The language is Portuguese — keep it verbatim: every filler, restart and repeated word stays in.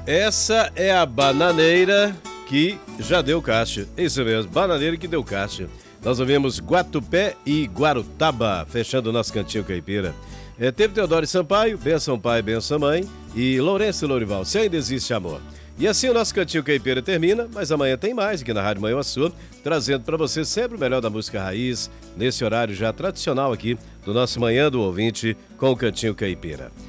Essa é a bananeira que já deu caixa. Isso mesmo, bananeira que deu caixa. Nós ouvimos Guatupé e Guarutaba, fechando o nosso cantinho caipira. É, teve Teodoro Sampaio, benção pai, benção mãe, e Lourenço e Lourival, se ainda existe amor. E assim o nosso cantinho caipira termina, mas amanhã tem mais aqui na Rádio Manhã Sua, trazendo para você sempre o melhor da música raiz, nesse horário já tradicional aqui do nosso Manhã do Ouvinte com o cantinho caipira.